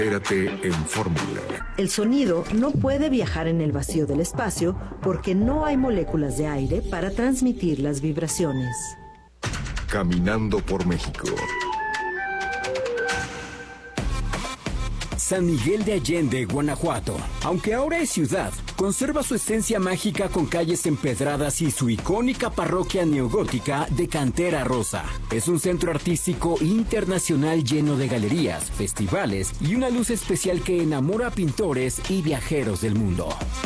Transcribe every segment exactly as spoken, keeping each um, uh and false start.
Entérate en Fórmula. El sonido no puede viajar en el vacío del espacio porque no hay moléculas de aire para transmitir las vibraciones. Caminando por México. San Miguel de Allende, Guanajuato, aunque ahora es ciudad, conserva su esencia mágica con calles empedradas y su icónica parroquia neogótica de cantera rosa. Es un centro artístico internacional lleno de galerías, festivales y una luz especial que enamora a pintores y viajeros del mundo.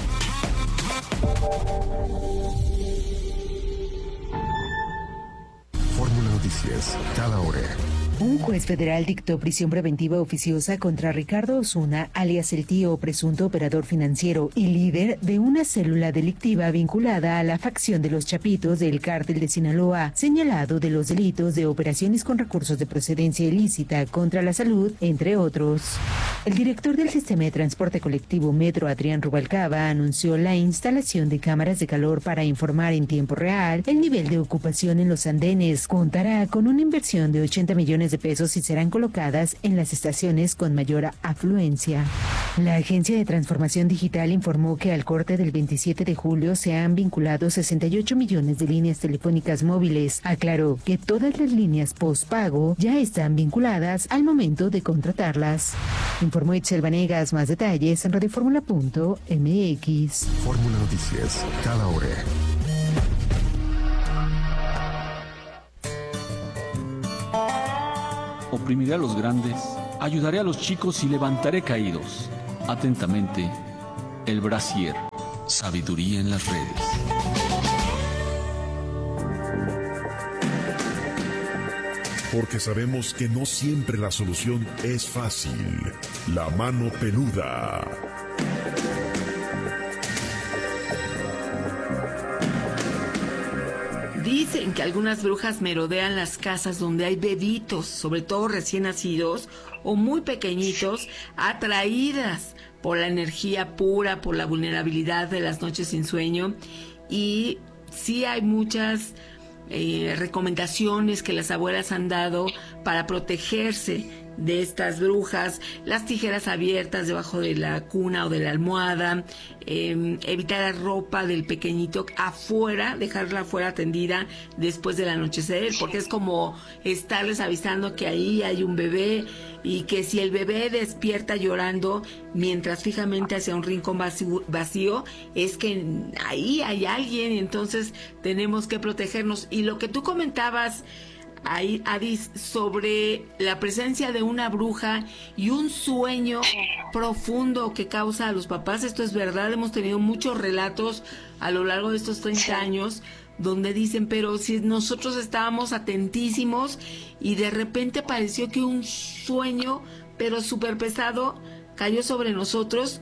Fórmula Noticias, cada hora. Un juez federal dictó prisión preventiva oficiosa contra Ricardo Osuna, alias el Tío, presunto operador financiero y líder de una célula delictiva vinculada a la facción de los Chapitos del Cártel de Sinaloa, señalado de los delitos de operaciones con recursos de procedencia ilícita contra la salud, entre otros. El director del sistema de transporte colectivo Metro, Adrián Rubalcaba, anunció la instalación de cámaras de calor para informar en tiempo real el nivel de ocupación en los andenes. Contará con una inversión de ochenta millones de pesos y serán colocadas en las estaciones con mayor afluencia. La Agencia de Transformación Digital informó que al corte del veintisiete de julio se han vinculado sesenta y ocho millones de líneas telefónicas móviles. Aclaró que todas las líneas postpago ya están vinculadas al momento de contratarlas. Informó Itzel Vanegas. Más detalles en radioformula punto m x. Fórmula Noticias, cada hora. Oprimiré a los grandes, ayudaré a los chicos y levantaré caídos. Atentamente, el Brasier. Sabiduría en las redes. Porque sabemos que no siempre la solución es fácil. La mano peluda. Dicen que algunas brujas merodean las casas donde hay bebitos, sobre todo recién nacidos o muy pequeñitos, atraídas por la energía pura, por la vulnerabilidad de las noches sin sueño. Y sí hay muchas eh, recomendaciones que las abuelas han dado para protegerse de estas brujas: las tijeras abiertas debajo de la cuna o de la almohada, eh, evitar la ropa del pequeñito afuera, dejarla afuera tendida después del anochecer, porque es como estarles avisando que ahí hay un bebé, y que si el bebé despierta llorando mientras fijamente hacia un rincón vacío, vacío es que ahí hay alguien, y entonces tenemos que protegernos. Y lo que tú comentabas ahí, Adis, sobre la presencia de una bruja y un sueño profundo que causa a los papás, esto es verdad. Hemos tenido muchos relatos a lo largo de estos treinta años donde dicen, pero si nosotros estábamos atentísimos y de repente pareció que un sueño, pero súper pesado, cayó sobre nosotros,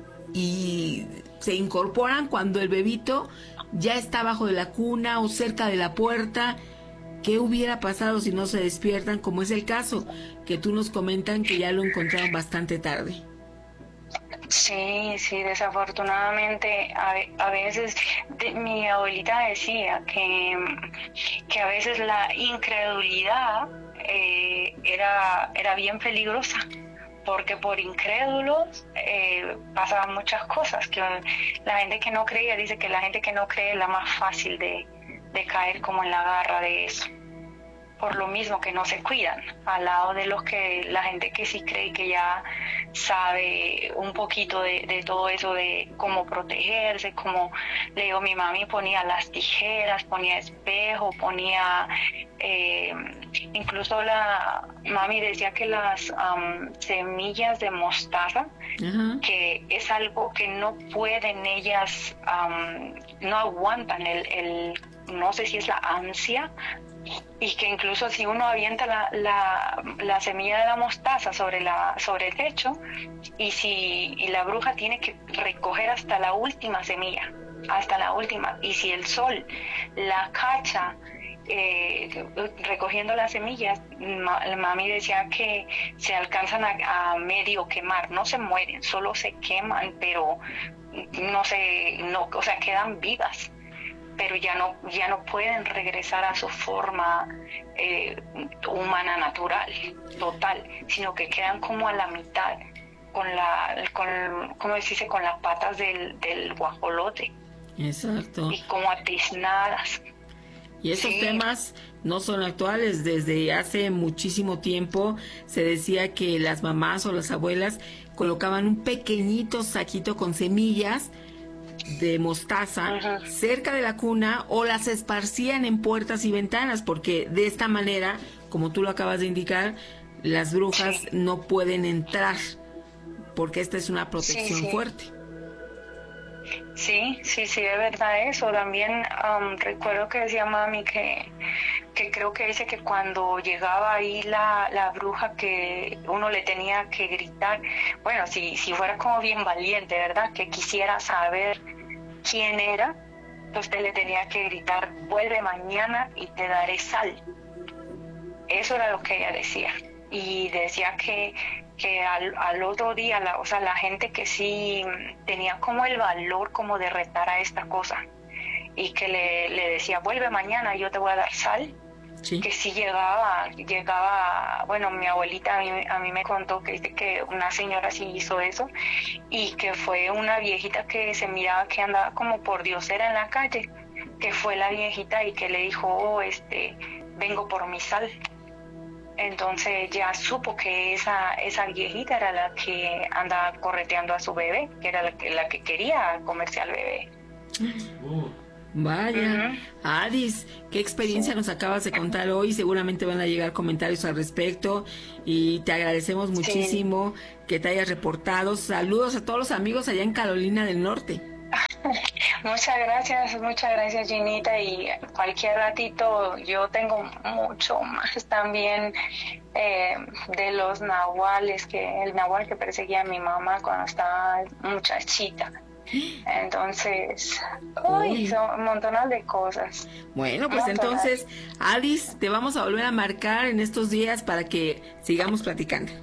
y se incorporan cuando el bebito ya está abajo de la cuna o cerca de la puerta. ¿Qué hubiera pasado si no se despiertan? Como es el caso que tú nos comentan, que ya lo encontraron bastante tarde. Sí, sí, desafortunadamente a, a veces de, mi abuelita decía que, que a veces la incredulidad eh, era, era bien peligrosa, porque por incrédulos eh, pasaban muchas cosas, que la gente que no creía, dice que la gente que no cree es la más fácil de, de caer como en la garra de eso, por lo mismo que no se cuidan, al lado de los que la gente que sí cree, que ya sabe un poquito de, de todo eso, de cómo protegerse. Como le digo, mi mami ponía las tijeras, ponía espejo, ponía eh, incluso la mami decía que las um, semillas de mostaza, uh-huh. que es algo que no pueden ellas, um, no aguantan el, el no sé si es la ansia, y que incluso si uno avienta la, la, la semilla de la mostaza sobre, la, sobre el techo, y si y la bruja tiene que recoger hasta la última semilla, hasta la última, y si el sol la cacha eh, recogiendo las semillas, ma, mami decía que se alcanzan a, a medio quemar, no se mueren, solo se queman, pero no se, no, o sea, quedan vivas, pero ya no ya no pueden regresar a su forma eh, humana natural, total, sino que quedan como a la mitad. con la, con, ¿cómo se dice? Con las patas del, del guajolote. Exacto. Y como atiznadas. Y esos sí. temas no son actuales. Desde hace muchísimo tiempo se decía que las mamás o las abuelas colocaban un pequeñito saquito con semillas de mostaza uh-huh. cerca de la cuna o las esparcían en puertas y ventanas, porque de esta manera, como tú lo acabas de indicar, las brujas sí. no pueden entrar, porque esta es una protección sí, sí. fuerte. Sí, sí, sí, de verdad eso. También um, recuerdo que decía mami que, que creo que dice que cuando llegaba ahí la, la bruja, que uno le tenía que gritar, bueno, si, si fuera como bien valiente, ¿verdad? Que quisiera saber quién era, pues usted le tenía que gritar, vuelve mañana y te daré sal. Eso era lo que ella decía. Y decía que que al, al otro día, la, o sea, la gente que sí tenía como el valor como de retar a esta cosa y que le, le decía, vuelve mañana, yo te voy a dar sal, sí. que sí llegaba, llegaba, bueno, mi abuelita a mí, a mí me contó que dice que una señora sí hizo eso y que fue una viejita que se miraba que andaba como por diosera en la calle, que fue la viejita y que le dijo, oh, este, vengo por mi sal. Entonces ya supo que esa esa viejita era la que andaba correteando a su bebé, que era la que, la que quería comerse al bebé. Oh, vaya, uh-huh. Adis, qué experiencia sí. nos acabas de contar hoy. Seguramente van a llegar comentarios al respecto y te agradecemos muchísimo sí. que te hayas reportado. Saludos a todos los amigos allá en Carolina del Norte. Muchas gracias, muchas gracias Ginita, y cualquier ratito yo tengo mucho más también eh, de los nahuales, que el nahual que perseguía a mi mamá cuando estaba muchachita. Entonces, uy, son un montón de cosas. Bueno, pues entonces, Alice, te vamos a volver a marcar en estos días para que sigamos platicando.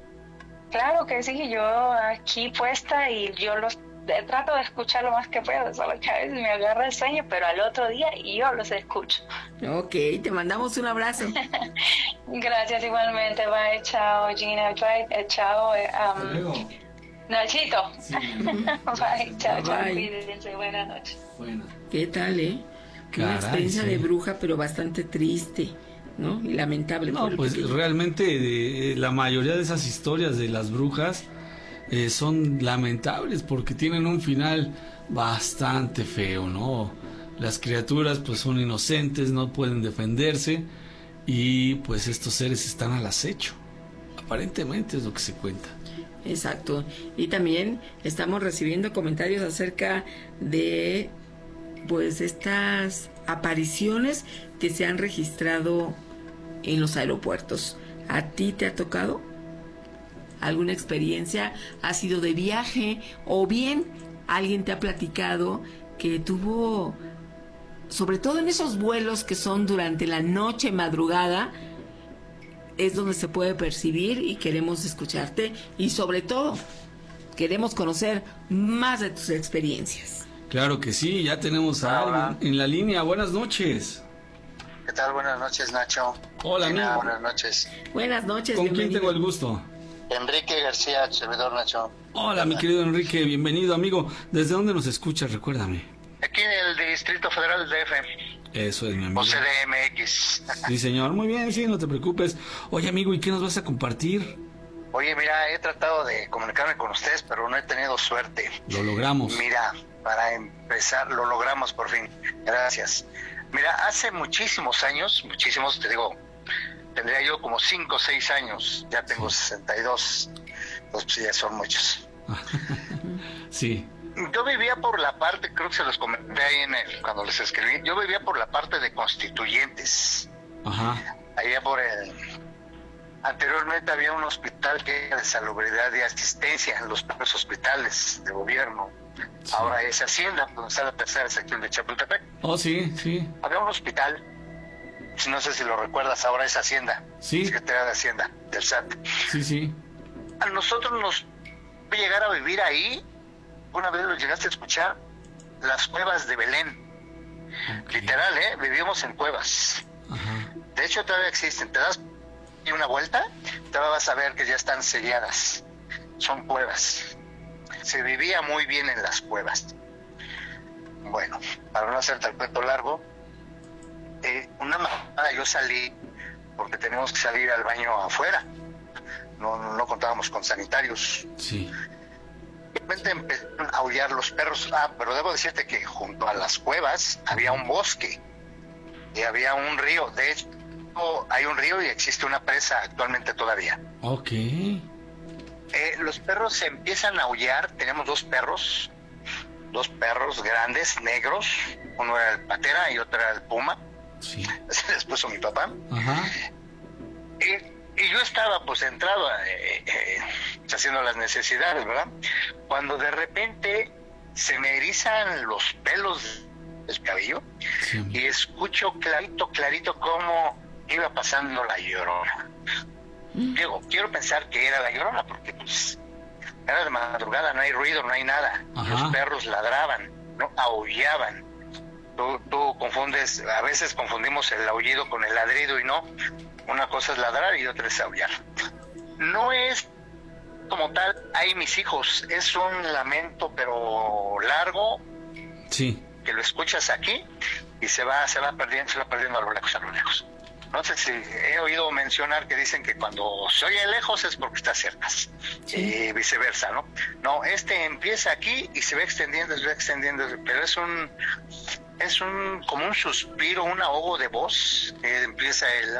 Claro que sí, yo aquí puesta y yo los trato de escuchar lo más que puedo, solo que a veces me agarra el sueño, pero al otro día yo los escucho. Ok, te mandamos un abrazo. Gracias igualmente, bye, chao Gina, bye, chao um, Nachito. Sí. Bye, chao, chao, cuídense, buenas noches. Bueno. ¿Qué tal, eh? Caray, una experiencia sí. de bruja, pero bastante triste, ¿no? Y lamentable. No, pues que... realmente de, la mayoría de esas historias de las brujas Eh, son lamentables porque tienen un final bastante feo, ¿no? Las criaturas pues son inocentes, no pueden defenderse y pues estos seres están al acecho. Aparentemente es lo que se cuenta. Exacto. Y también estamos recibiendo comentarios acerca de pues estas apariciones que se han registrado en los aeropuertos. ¿A ti te ha tocado alguna experiencia? ¿Ha sido de viaje? ¿O bien alguien te ha platicado que tuvo, sobre todo en esos vuelos que son durante la noche, madrugada, es donde se puede percibir y queremos escucharte y sobre todo queremos conocer más de tus experiencias? Claro que sí, ya tenemos a alguien en la línea. Buenas noches. ¿Qué tal? Buenas noches, Nacho. Hola, amigo. Buenas noches. Buenas noches. ¿Con quién tengo el gusto? Enrique García, servidor, Nacho. Hola, mi querido Enrique, bienvenido, amigo. ¿Desde dónde nos escuchas? Recuérdame. Aquí en el Distrito Federal D F. Eso es, mi amigo. O C D M X. Sí, señor, muy bien, sí, no te preocupes. Oye, amigo, ¿y qué nos vas a compartir? Oye, mira, he tratado de comunicarme con ustedes, pero no he tenido suerte. Lo logramos. Mira, para empezar, lo logramos por fin. Gracias. Mira, hace muchísimos años, muchísimos, te digo, tendría yo como cinco o seis años, ya tengo sí. sesenta y dos, pues ya son muchos. Sí. Yo vivía por la parte, creo que se los comenté ahí en el, cuando les escribí, yo vivía por la parte de Constituyentes. Ajá. Allá por el... Anteriormente había un hospital que era de salubridad y asistencia en los propios hospitales de gobierno. Sí. Ahora es Hacienda, donde está la tercera sección de Chapultepec. Oh, sí, sí. Había un hospital, no sé si lo recuerdas, ahora es Hacienda. Sí. Secretaría de Hacienda, del S A T. Sí, sí. A nosotros nos fue llegar a vivir ahí, una vez lo llegaste a escuchar, las cuevas de Belén. Okay. Literal, ¿eh? Vivimos en cuevas. Ajá. De hecho, todavía existen. Te das una vuelta, te vas a ver que ya están selladas. son cuevas. Se vivía muy bien en las cuevas. Bueno, para no hacerte el cuento largo, eh, una madrugada yo salí, porque teníamos que salir al baño afuera, no, no, no contábamos con sanitarios. Sí. De repente empezaron a aullar los perros. Ah, pero debo decirte que junto a las cuevas había un bosque y había un río. De hecho, hay un río y existe una presa actualmente todavía. Ok. Eh, los perros se empiezan a aullar. Tenemos dos perros, dos perros grandes, negros. Uno era el patera y otro era el puma. Sí. Les puso mi papá. Ajá. Y, y yo estaba pues entrado eh, eh, haciendo las necesidades, ¿verdad? Cuando de repente se me erizan los pelos del cabello, sí, y escucho clarito, clarito cómo iba pasando la Llorona. Mm. Digo, quiero pensar que era la Llorona porque pues era de madrugada, no hay ruido, no hay nada. Ajá. Los perros ladraban, no aullaban. Tú, tú confundes, a veces confundimos el aullido con el ladrido y no. Una cosa es ladrar y otra es aullar. No es como tal, hay mis hijos, es un lamento pero largo. Sí. Que lo escuchas aquí y se va, se va perdiendo, se va perdiendo a lo lejos, a lo lejos. No sé si he oído mencionar que dicen que cuando se oye lejos es porque está cerca, sí, y viceversa, ¿no? No, este empieza aquí y se va extendiendo, se va extendiendo, pero es un, es un, como un suspiro, un ahogo de voz, que empieza el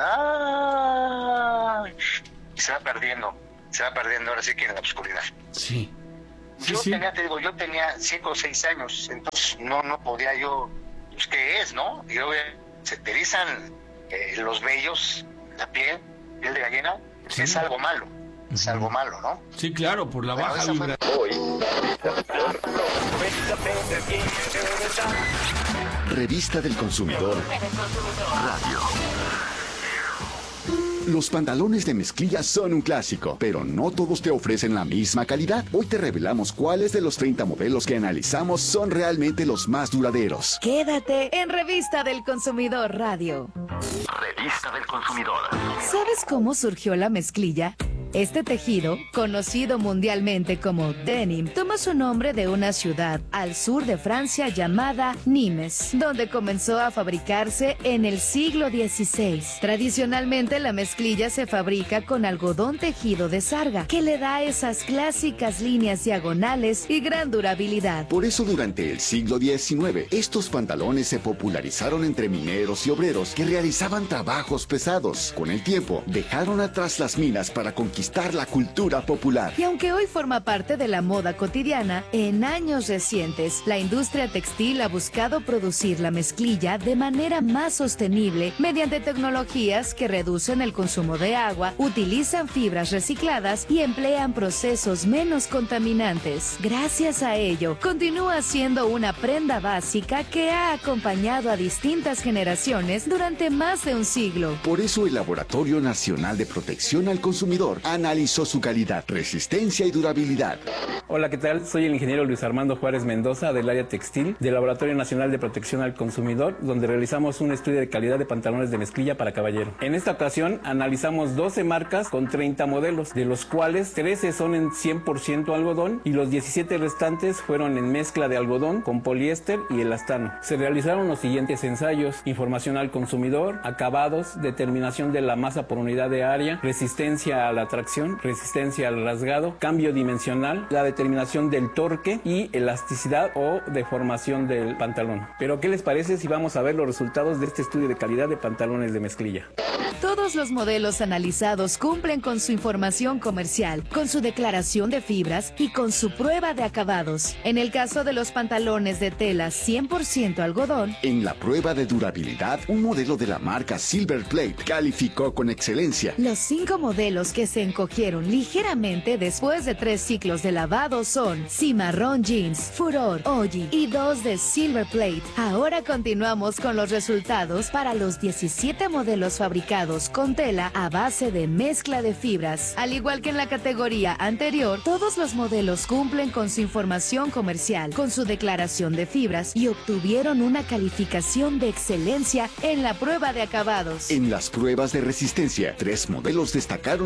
¡ah! Y se va perdiendo, se va perdiendo ahora sí que en la oscuridad. Sí. Sí, yo sí. tenía, te digo, yo tenía cinco o seis años, entonces no, no podía yo, pues, ¿qué es, no? Y yo, se te erizan eh, los vellos, la piel, piel de gallina, sí. Es algo malo, uh-huh. Es algo malo, ¿no? Sí, claro, por la bueno, baja vibración. Fue... Revista del Consumidor Radio. Los pantalones de mezclilla son un clásico, pero no todos te ofrecen la misma calidad. Hoy te revelamos cuáles de los treinta modelos que analizamos son realmente los más duraderos. Quédate en Revista del Consumidor Radio. Revista del Consumidor. ¿Sabes cómo surgió la mezclilla? Este tejido, conocido mundialmente como denim, toma su nombre de una ciudad al sur de Francia llamada Nimes, donde comenzó a fabricarse en el siglo dieciséis. Tradicionalmente la mezclilla se fabrica con algodón tejido de sarga, que le da esas clásicas líneas diagonales y gran durabilidad. Por eso durante el siglo diecinueve, estos pantalones se popularizaron entre mineros y obreros que realizaban trabajos pesados. Con el tiempo, dejaron atrás las minas para conquistar la cultura popular. Y aunque hoy forma parte de la moda cotidiana, en años recientes, la industria textil ha buscado producir la mezclilla de manera más sostenible mediante tecnologías que reducen el consumo de agua, utilizan fibras recicladas y emplean procesos menos contaminantes. Gracias a ello, continúa siendo una prenda básica que ha acompañado a distintas generaciones durante más de un siglo. Por eso el Laboratorio Nacional de Protección al Consumidor analizó su calidad, resistencia y durabilidad. Hola, ¿qué tal? Soy el ingeniero Luis Armando Juárez Mendoza del área textil del Laboratorio Nacional de Protección al Consumidor, donde realizamos un estudio de calidad de pantalones de mezclilla para caballero. En esta ocasión analizamos doce marcas con treinta modelos, de los cuales trece son en cien por ciento algodón y los diecisiete restantes fueron en mezcla de algodón con poliéster y elastano. Se realizaron los siguientes ensayos: información al consumidor, acabados, determinación de la masa por unidad de área, resistencia a la tracción, resistencia al rasgado, cambio dimensional, la determinación del torque y elasticidad o deformación del pantalón. Pero ¿qué les parece si vamos a ver los resultados de este estudio de calidad de pantalones de mezclilla? Todos los modelos analizados cumplen con su información comercial, con su declaración de fibras y con su prueba de acabados. En el caso de los pantalones de tela cien por ciento algodón, en la prueba de durabilidad, un modelo de la marca Silver Plate calificó con excelencia. Los cinco modelos que se encogieron ligeramente después de tres ciclos de lavado son Cimarrón Jeans, Furor, Oji y dos de Silver Plate. Ahora continuamos con los resultados para los diecisiete modelos fabricados con tela a base de mezcla de fibras. Al igual que en la categoría anterior, todos los modelos cumplen con su información comercial, con su declaración de fibras y obtuvieron una calificación de excelencia en la prueba de acabados. En las pruebas de resistencia, tres modelos destacaron como los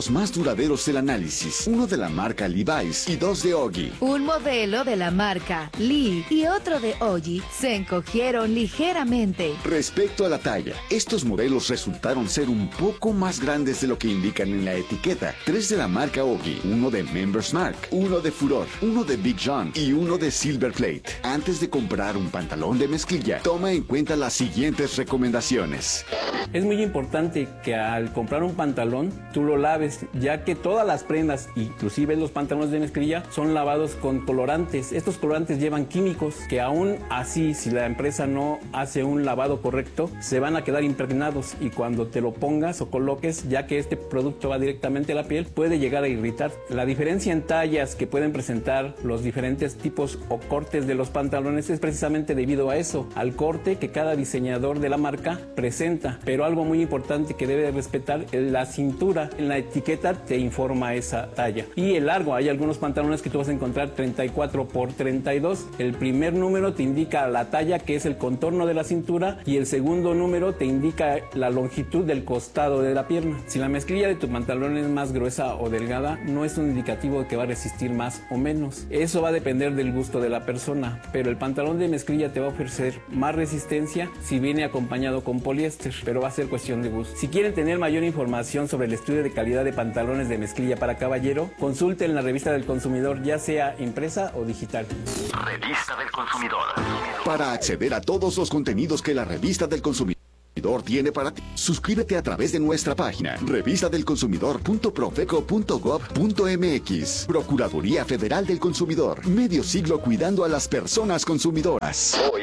los más duraderos del análisis, uno de la marca Levi's y dos de Oggi. Un modelo de la marca Lee y otro de Oggi se encogieron ligeramente. Respecto a la talla, estos modelos resultaron ser un poco más grandes de lo que indican en la etiqueta. Tres de la marca Oggi, uno de Members Mark, uno de Furor, uno de Big John y uno de Silver Plate. Antes de comprar un pantalón de mezclilla, toma en cuenta las siguientes recomendaciones. Es muy importante que al comprar un pantalón tú lo laves, ya que todas las prendas, inclusive los pantalones de mezclilla, son lavados con colorantes. Estos colorantes llevan químicos que aún así, si la empresa no hace un lavado correcto, se van a quedar impregnados y cuando te lo pongas o coloques, ya que este producto va directamente a la piel, puede llegar a irritar. La diferencia en tallas que pueden presentar los diferentes tipos o cortes de los pantalones es precisamente debido a eso, al corte que cada diseñador de la marca presenta. Pero algo muy importante que debe respetar es la cintura. En la etiqueta te informa esa talla. Y el largo, hay algunos pantalones que tú vas a encontrar treinta y cuatro por treinta y dos. El primer número te indica la talla, que es el contorno de la cintura, y el segundo número te indica la longitud del costado de la pierna. Si la mezclilla de tu pantalón es más gruesa o delgada, no es un indicativo de que va a resistir más o menos. Eso va a depender del gusto de la persona, pero el pantalón de mezclilla te va a ofrecer más resistencia si viene acompañado con poliéster, pero va a ser cuestión de gusto. Si quieren tener mayor información sobre el estudio de calidad de pantalones de mezclilla para caballero, consulten la revista del consumidor, ya sea impresa o digital. Revista del Consumidor. Para acceder a todos los contenidos que la Revista del Consumidor tiene para ti, suscríbete a través de nuestra página revista del consumidor punto profeco punto gob punto mx. Procuraduría Federal del Consumidor, medio siglo cuidando a las personas consumidoras. Hoy.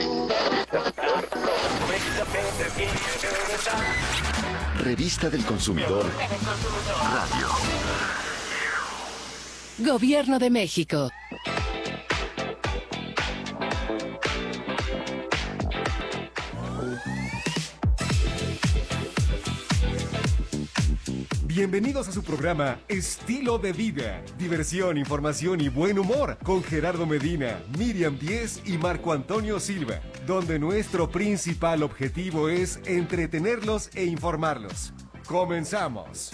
Revista del Consumidor Radio. Gobierno de México. Bienvenidos a su programa Estilo de Vida, diversión, información y buen humor con Gerardo Medina, Miriam Díez y Marco Antonio Silva, donde nuestro principal objetivo es entretenerlos e informarlos. ¡Comenzamos!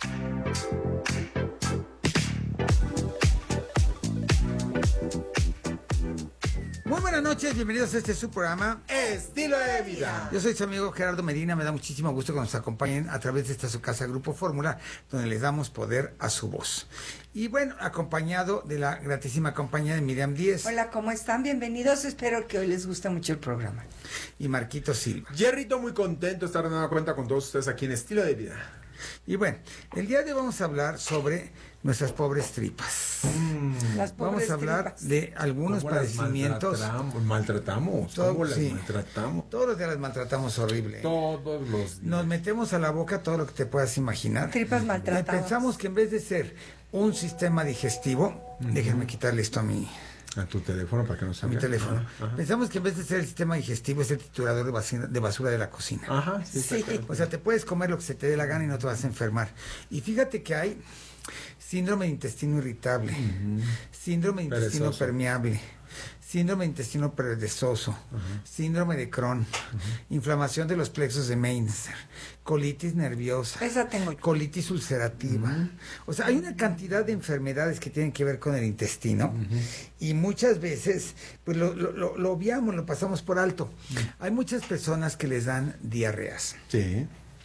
Muy buenas noches, bienvenidos a este su programa Estilo de Vida. Yo soy su amigo Gerardo Medina, me da muchísimo gusto que nos acompañen a través de esta su casa Grupo Fórmula, donde les damos poder a su voz. Y bueno, acompañado de la gratísima compañía de Miriam Díez. Hola, ¿cómo están? Bienvenidos, espero que hoy les guste mucho el programa. Y Marquito Silva. Jerrito, muy contento de estar de nueva cuenta con todos ustedes aquí en Estilo de Vida. Y bueno, el día de hoy vamos a hablar sobre nuestras pobres tripas. Mm. Las pobres vamos a hablar tripas. de algunos ¿Cómo las padecimientos. Maltratamos, maltratamos. Todo, ¿Cómo las sí. maltratamos? Todos los días las maltratamos horrible. Todos los días. Nos metemos a la boca todo lo que te puedas imaginar. Tripas maltratadas. Pensamos que en vez de ser un sistema digestivo, uh-huh. déjenme quitarle esto a mi... A tu teléfono para que no salga. A mi teléfono. Ajá. Pensamos que en vez de ser el sistema digestivo es el triturador de basura, de basura de la cocina. Ajá, sí, sí. O sea, te puedes comer lo que se te dé la gana y no te vas a enfermar. Y fíjate que hay síndrome de intestino irritable, uh-huh. síndrome de intestino Perezoso. permeable, síndrome de intestino perezoso, uh-huh. síndrome de Crohn, uh-huh. inflamación de los plexos de Meinzer, colitis nerviosa, esa tengo yo. colitis ulcerativa. Uh-huh. O sea, hay una cantidad de enfermedades que tienen que ver con el intestino uh-huh. y muchas veces pues lo, lo, lo, lo obviamos, lo pasamos por alto. Uh-huh. Hay muchas personas que les dan diarreas. Sí.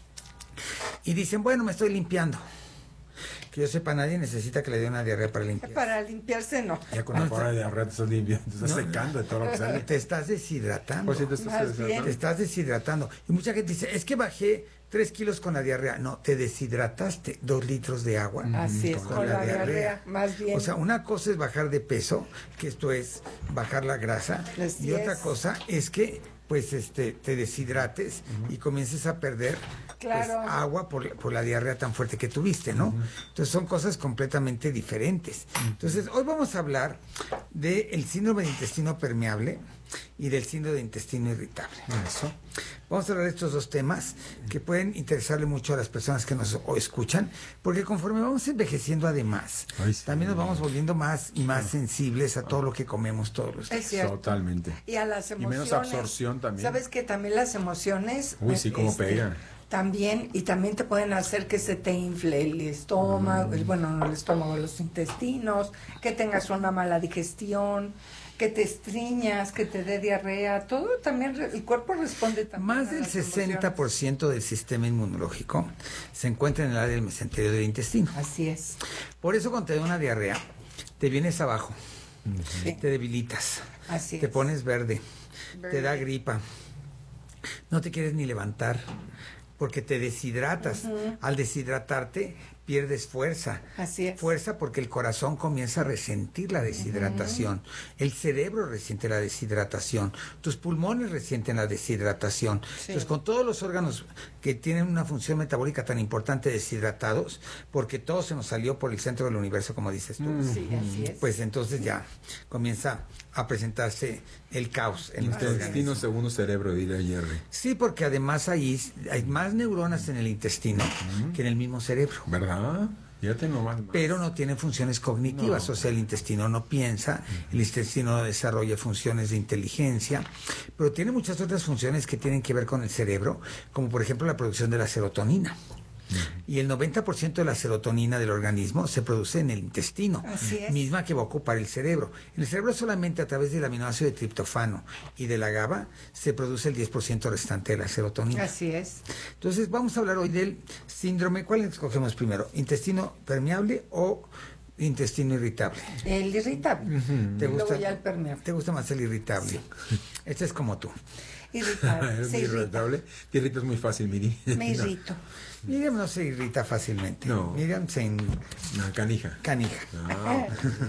Y dicen, bueno, me estoy limpiando. Que yo sepa, nadie necesita que le dé una diarrea para limpiar. Para limpiarse, no. Ya con la palabra de diarrea te estás limpiando, te estás no, secando de todo lo que sale. Te estás deshidratando. Pues sí, te estás deshidratando. Te estás deshidratando. Y mucha gente dice, es que bajé tres kilos con la diarrea. No, te deshidrataste dos litros de agua. Así es, con, con la, la diarrea. diarrea, más bien. O sea, una cosa es bajar de peso, que esto es bajar la grasa. Así y es. otra cosa es que pues este te deshidrates uh-huh. y comiences a perder claro. pues, agua por, por la diarrea tan fuerte que tuviste, ¿no? Uh-huh. Entonces son cosas completamente diferentes. Uh-huh. Entonces hoy vamos a hablar del síndrome de intestino permeable y del síndrome de intestino irritable. Eso. Vamos a hablar de estos dos temas que pueden interesarle mucho a las personas que nos escuchan, porque conforme vamos envejeciendo además, Ay, sí. también nos vamos volviendo más y más sensibles a todo lo que comemos todos los días. Es cierto. Totalmente. Y a las emociones. Y menos absorción también. ¿Sabes que también las emociones? Uy, sí, como este, pegan. También, y también te pueden hacer que se te infle el estómago, mm. el, bueno, no el estómago, los intestinos, que tengas una mala digestión, que te estriñas, que te dé diarrea, todo también, el cuerpo responde también. Más del sesenta por ciento del sistema inmunológico se encuentra en el área del mesenterio del intestino. Así es. Por eso cuando te da una diarrea, te vienes abajo, sí. te debilitas, Así te es. pones verde, verde, te da gripa, no te quieres ni levantar, porque te deshidratas. Uh-huh. Al deshidratarte, pierdes fuerza. Así es. Fuerza porque el corazón comienza a resentir la deshidratación. Uh-huh. El cerebro resiente la deshidratación. Tus pulmones resienten la deshidratación. Sí. Entonces, con todos los órganos que tienen una función metabólica tan importante deshidratados, porque todo se nos salió por el centro del universo, como dices tú. Uh-huh. Sí, así es. Pues entonces ya comienza a presentarse el caos en nuestro intestino organismo. segundo cerebro, dirá Jerry. Sí, porque además ahí hay más neuronas en el intestino uh-huh. que en el mismo cerebro. ¿Verdad? Ya tengo más, más. Pero no tiene funciones cognitivas, no. O sea, el intestino no piensa, uh-huh. el intestino no desarrolla funciones de inteligencia, pero tiene muchas otras funciones que tienen que ver con el cerebro, como por ejemplo la producción de la serotonina. Y el noventa por ciento de la serotonina del organismo se produce en el intestino, Así es. misma que va a ocupar el cerebro. En el cerebro solamente a través del aminoácido de triptofano y de la GABA se produce el diez por ciento restante de la serotonina. Así es. Entonces vamos a hablar hoy del síndrome. ¿Cuál escogemos primero? ¿Intestino permeable o intestino irritable? El irritable. Uh-huh. ¿Te gusta, Luego ya el permeable. ¿Te gusta más el irritable? Sí. Este es como tú. Irritable. ¿Eres muy irritable? Te irritas muy fácil, Miri. Me irrito. Miriam no se irrita fácilmente. No. Miriam se... In... No, canija. Canija. No.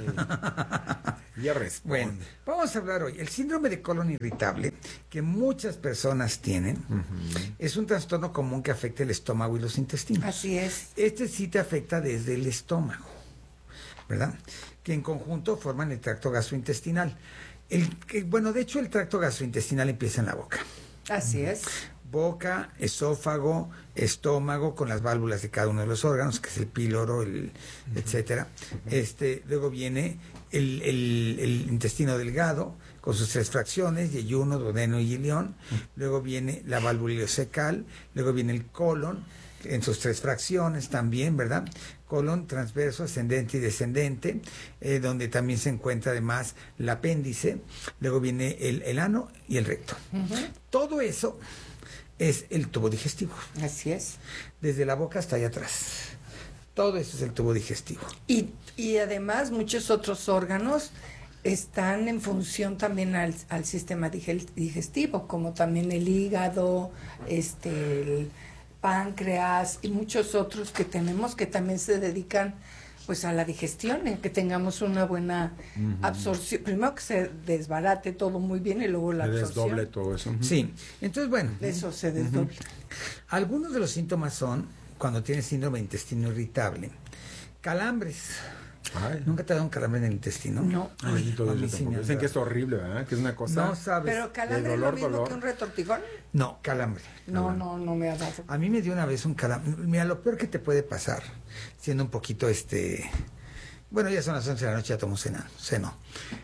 Ya responde. Bueno, vamos a hablar hoy. El síndrome de colon irritable, que muchas personas tienen, uh-huh. es un trastorno común que afecta el estómago y los intestinos. Así es. Este sí te afecta desde el estómago, ¿verdad? Que en conjunto forman el tracto gastrointestinal. El, que, bueno, de hecho el tracto gastrointestinal empieza en la boca. Así es. Boca, esófago, estómago, con las válvulas de cada uno de los órganos, que es el píloro, el, uh-huh. etcétera. Uh-huh. Este, luego viene el, el, el intestino delgado, con sus tres fracciones, yeyuno, duodeno y ileón. Uh-huh. Luego viene la válvula ileocecal, luego viene el colon, en sus tres fracciones también, ¿verdad? Colon transverso, ascendente y descendente, eh, donde también se encuentra además el apéndice, luego viene el, el ano y el recto. Uh-huh. Todo eso es el tubo digestivo. Así es. Desde la boca hasta allá atrás. Todo eso es el tubo digestivo. Y, y además muchos otros órganos están en función también al, al sistema digestivo, como también el hígado, este... el, páncreas y muchos otros que tenemos que también se dedican pues a la digestión, eh, que tengamos una buena uh-huh. absorción, primero que se desbarate todo muy bien y luego la se absorción. desdoble todo eso. Uh-huh. Sí, entonces bueno. Eso se desdoble. Uh-huh. Algunos de los síntomas son, cuando tienes síndrome de intestino irritable, calambres. Ay. ¿Nunca te ha dado un calambre en el intestino? No. Ay, todo eso sí dicen que es horrible, ¿verdad? Que es una cosa... No sabes. ¿Pero calambre dolor, es lo mismo dolor. que un retortijón? No, calambre. No, calambre. no, no me ha dado. A mí me dio una vez un calambre. Mira, lo peor que te puede pasar, siendo un poquito este... Bueno, ya son las once de la noche, ya tomo cena, seno.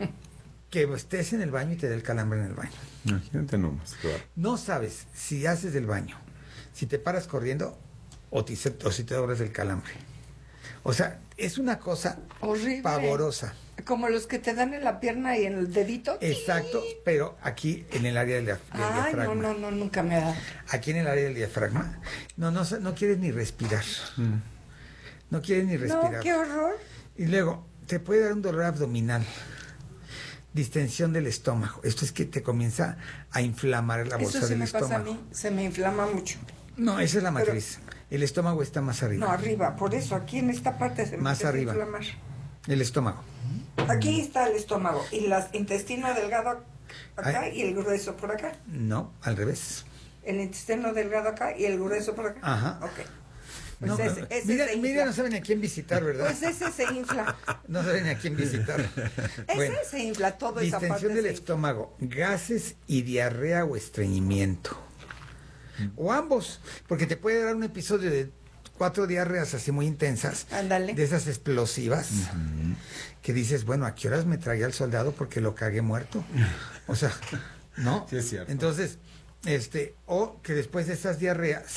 Que estés en el baño y te dé el calambre en el baño. Imagínate nomás, claro. No sabes si haces del baño, si te paras corriendo o, te, o si te doblas del calambre. O sea, es una cosa horrible, pavorosa. Como los que te dan en la pierna y en el dedito. Exacto, pero aquí en el área del, del Ay, diafragma. no, no, no, nunca me ha dado. Aquí en el área del diafragma. No, no, no quieres ni respirar. Mm. No quieres ni respirar. No, qué horror. Y luego, te puede dar un dolor abdominal. Distensión del estómago. Esto es que te comienza a inflamar la bolsa Eso sí del me estómago. Pasa a mí, se me inflama mucho. No, esa es la matriz. Pero, el estómago está más arriba. No, arriba. Por eso, aquí en esta parte se me más arriba. Inflamar. El estómago. Aquí está el estómago. Y el intestino delgado acá Ay. y el grueso por acá. No, al revés. El intestino delgado acá y el grueso por acá. Ajá. Ok. Pues no, ese, ese mira, se mira, no saben a quién visitar, ¿verdad? Pues ese se infla. No saben a quién visitar. Ese bueno, se infla todo esa parte. Distensión del estómago, gases y diarrea o estreñimiento. O ambos, porque te puede dar un episodio de cuatro diarreas así muy intensas. Ándale. De esas explosivas. Uh-huh. Que dices, bueno, ¿a qué horas me traía al soldado porque lo cagué muerto? O sea, ¿no? Sí, es cierto. Entonces, este, o que después de esas diarreas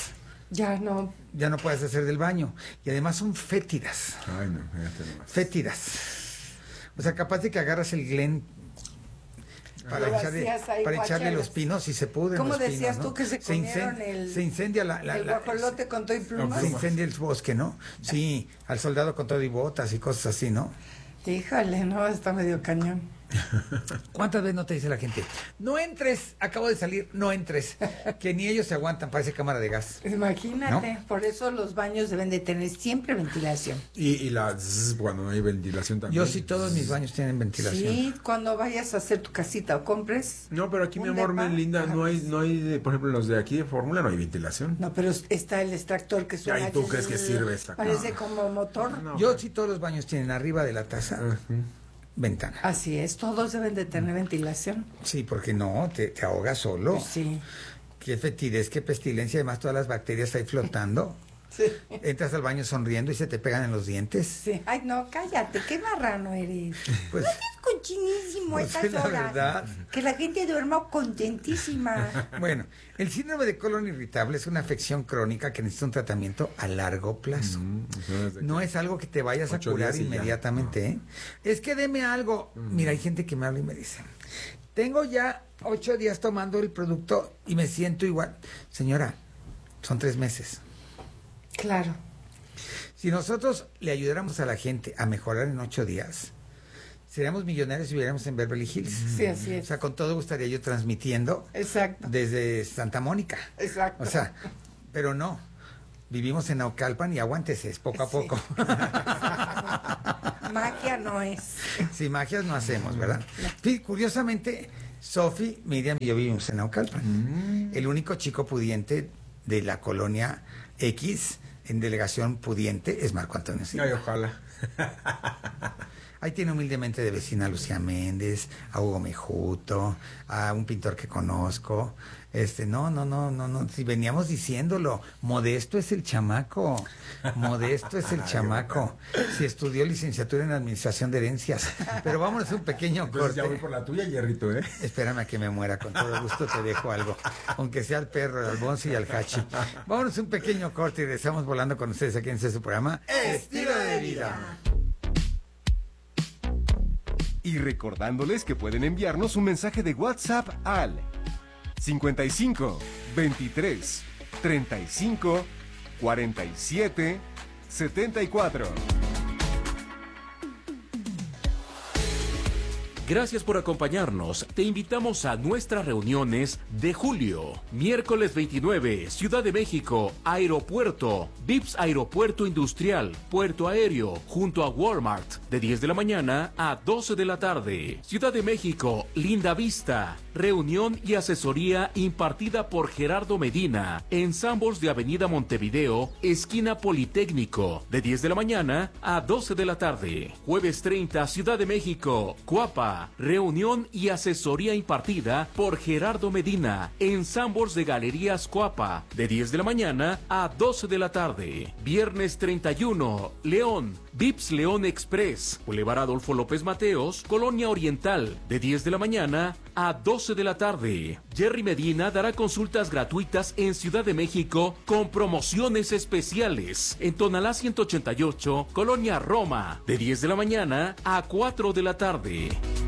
Ya no. Ya no puedes hacer del baño. Y además son fétidas. Ay, no, fíjate nomás. Fétidas. O sea, capaz de que agarras el Glen para Lo echarle, hacías ahí, para echarle guacharas. los pinos y se pudren ¿Cómo los pinos, decías ¿no? tú que se Se, comieron incen- el- se incendia la, la- el la- guajolote con todo y plumas? se incendia el bosque, ¿no? Sí, al soldado con todo y botas y cosas así, ¿no? Híjole, no, está medio cañón. ¿Cuántas veces no te dice la gente? No entres, acabo de salir, no entres. Que ni ellos se aguantan, parece cámara de gas. Imagínate, ¿No? por eso los baños deben de tener siempre ventilación. Y, y la zzz, cuando no hay ventilación también. Yo sí, todos mis baños tienen ventilación. Sí, cuando vayas a hacer tu casita o compres. No, pero aquí, mi un amor, depa, mi linda, ajá, no hay, pues. no hay, de- por ejemplo, los de aquí de Fórmula no hay ventilación. No, pero está el extractor que suena. ¿y tú crees que sirve esta Parece cosa? como motor. Yo sí, todos los baños tienen arriba de la taza ventana. Así es, todos deben de tener ventilación. Sí, porque no, te, te ahogas solo. Pues sí. Qué fetidez, qué pestilencia, además todas las bacterias ahí flotando. Sí. Entras al baño sonriendo y se te pegan en los dientes. Sí. Ay, no, cállate, qué marrano eres. Pues, No seas cochinísimo a pues, estas es la horas. verdad. Que la gente duerma contentísima. Bueno, el síndrome de colon irritable es una afección crónica que necesita un tratamiento a largo plazo. No es algo que te vayas a Ocho curar días y ya. inmediatamente, ¿eh? Es que deme algo. Mira, hay gente que me habla y me dice, tengo ya ocho días tomando el producto y me siento igual. Señora, son tres meses. Claro. Si nosotros le ayudáramos a la gente a mejorar en ocho días, seríamos millonarios si viviéramos en Beverly Hills. Sí, así es. O sea, con todo gustaría yo transmitiendo Exacto. desde Santa Mónica. Exacto. O sea, pero no. Vivimos en Naucalpan y aguántese, es poco a Sí. poco. Magia no es. Si magias no hacemos, ¿verdad? Sí, curiosamente, Sofi, Miriam y yo vivimos en Naucalpan. El único chico pudiente de la colonia X en delegación pudiente es Marco Antonio Silva. Ay, ojalá. Ahí tiene humildemente de vecina a Lucía Méndez, a Hugo Mejuto, a un pintor que conozco. Este, no, no, no, no, no. Si veníamos diciéndolo, Modesto es el chamaco. Modesto es el chamaco. Si estudió licenciatura en administración de herencias. Pero vámonos a un pequeño Entonces corte. ya voy por la tuya, Hierrito, ¿eh? Espérame a que me muera, con todo gusto te dejo algo. Aunque sea el perro, el albonzo y el hachi. Vámonos a un pequeño corte y regresamos volando con ustedes aquí en este su programa Estilo de Vida. Y recordándoles que pueden enviarnos un mensaje de WhatsApp al cincuenta y cinco, veintitrés, treinta y cinco, cuarenta y siete, setenta y cuatro. Gracias por acompañarnos. Te invitamos a nuestras reuniones de julio. Miércoles veintinueve, Ciudad de México, Aeropuerto, Vips Aeropuerto Industrial, Puerto Aéreo, junto a Walmart, de diez de la mañana a doce de la tarde. Ciudad de México, Linda Vista, reunión y asesoría impartida por Gerardo Medina, en Sanborns de Avenida Montevideo, esquina Politécnico, de diez de la mañana a doce de la tarde. Jueves treinta, Ciudad de México, Cuapa, reunión y asesoría impartida por Gerardo Medina, en Sanborns de Galerías Cuapa, de diez de la mañana a doce de la tarde. Viernes treinta y uno, León, Vips León Express, Boulevard Adolfo López Mateos, Colonia Oriental, de diez de la mañana a doce de la tarde. Jerry Medina dará consultas gratuitas en Ciudad de México con promociones especiales. En Tonalá ciento ochenta y ocho, Colonia Roma, de diez de la mañana a cuatro de la tarde.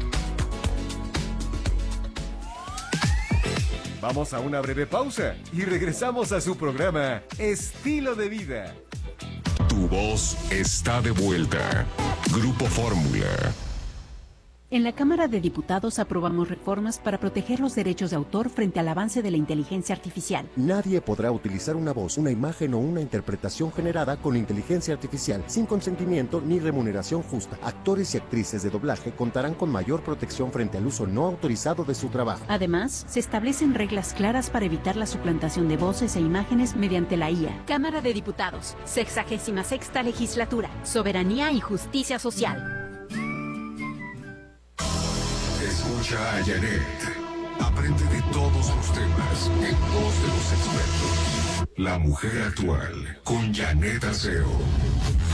Vamos a una breve pausa y regresamos a su programa Estilo de Vida. Tu voz está de vuelta. Grupo Fórmula. En la Cámara de Diputados aprobamos reformas para proteger los derechos de autor frente al avance de la inteligencia artificial. Nadie podrá utilizar una voz, una imagen o una interpretación generada con inteligencia artificial sin consentimiento ni remuneración justa. Actores y actrices de doblaje contarán con mayor protección frente al uso no autorizado de su trabajo. Además, se establecen reglas claras para evitar la suplantación de voces e imágenes mediante la I A. Cámara de Diputados, sexagésima sexta legislatura, soberanía y justicia social. Escucha a Janet. Aprende de todos los temas en voz de los expertos. La mujer actual con Janet Arceo.